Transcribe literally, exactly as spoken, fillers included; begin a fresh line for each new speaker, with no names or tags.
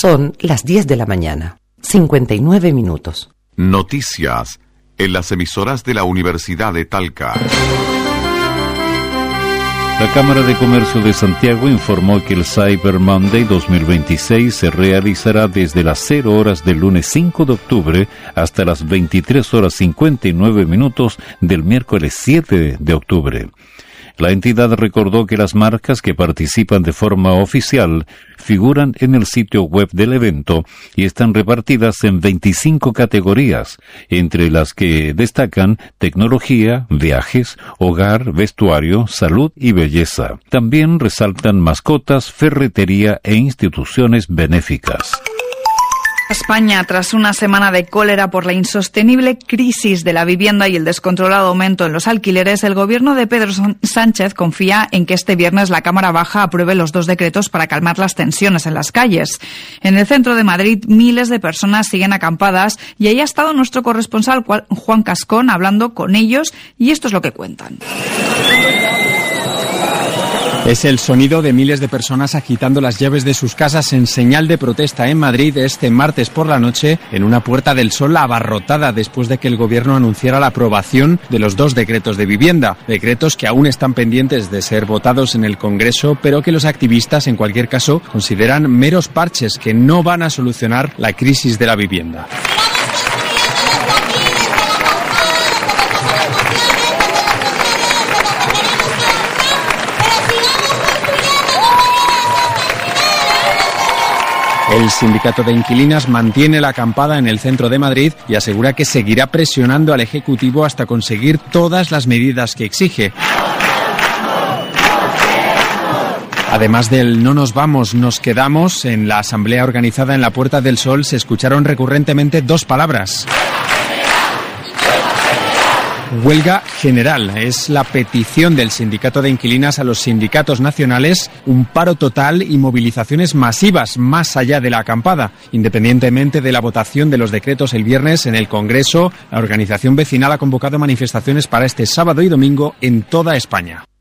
Son las diez de la mañana, cincuenta y nueve minutos.
Noticias en las emisoras de la Universidad de Talca.
La Cámara de Comercio de Santiago informó que el Cyber Monday dos mil veintiséis se realizará desde las cero horas del lunes cinco de octubre hasta las veintitrés horas cincuenta y nueve minutos del miércoles siete de octubre. La entidad recordó que las marcas que participan de forma oficial figuran en el sitio web del evento y están repartidas en veinticinco categorías, entre las que destacan tecnología, viajes, hogar, vestuario, salud y belleza. También resaltan mascotas, ferretería e instituciones benéficas.
España, tras una semana de cólera por la insostenible crisis de la vivienda y el descontrolado aumento en los alquileres, el gobierno de Pedro Sánchez confía en que este viernes la Cámara Baja apruebe los dos decretos para calmar las tensiones en las calles. En el centro de Madrid, miles de personas siguen acampadas y ahí ha estado nuestro corresponsal Juan Cascón hablando con ellos y esto es lo que cuentan.
Es el sonido de miles de personas agitando las llaves de sus casas en señal de protesta en Madrid este martes por la noche en una Puerta del Sol abarrotada después de que el gobierno anunciara la aprobación de los dos decretos de vivienda. Decretos que aún están pendientes de ser votados en el Congreso, pero que los activistas en cualquier caso consideran meros parches que no van a solucionar la crisis de la vivienda. El sindicato de inquilinas mantiene la acampada en el centro de Madrid y asegura que seguirá presionando al Ejecutivo hasta conseguir todas las medidas que exige. Además del no nos vamos, nos quedamos, en la asamblea organizada en la Puerta del Sol se escucharon recurrentemente dos palabras. Huelga general es la petición del sindicato de inquilinas a los sindicatos nacionales, un paro total y movilizaciones masivas más allá de la acampada. Independientemente de la votación de los decretos el viernes en el Congreso, la organización vecinal ha convocado manifestaciones para este sábado y domingo en toda España.